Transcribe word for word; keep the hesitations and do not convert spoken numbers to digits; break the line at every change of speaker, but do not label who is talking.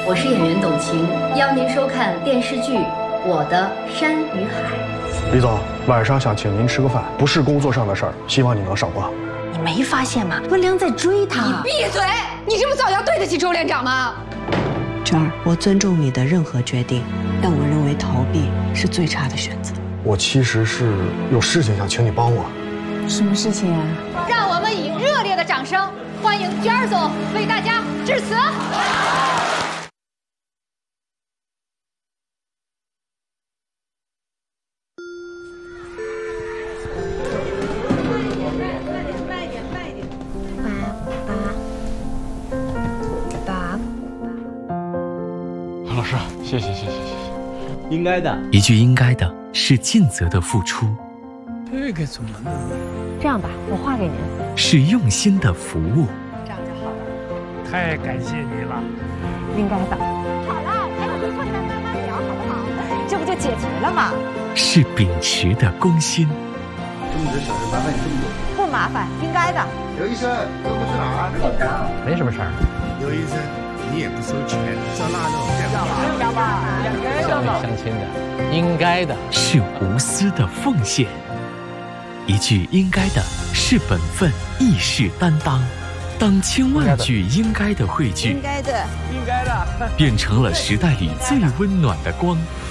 我是演员董卿，邀您收看电视剧《我的山与海》。
李总，晚上想请您吃个饭，不是工作上的事儿，希望你能少挂。
你没发现吗？温良在追他。
你闭嘴！你这么造谣对得起周连长吗？
娟儿，我尊重你的任何决定，但我认为逃避是最差的选择。
我其实是有事情想请你帮我。
什么事情啊？
让我们以热烈的掌声欢迎娟儿总为大家致辞。
老师，谢谢谢谢谢谢。
应该的，
一句应该的是尽责的付出，
这个怎么弄？
这样吧，我画给您。
是用心的服务。
这样就好了。
太感谢你了。
应该的。好了，还有回复你们慢慢聊，好不好？这不就解决了吗？
是秉持的公心。
这么点小事麻烦你这么多。
不麻烦，应该的。
刘医生，这不是哪儿？好家伙，
没什么事儿。
刘医生，你也不收钱，这腊肉
两吧，乡里乡亲的，应该的。
是无私的奉献。一句应该的是本分，义士担当。当千万句应该的汇聚，
应该的，
应该的，
变成了时代里最温暖的光。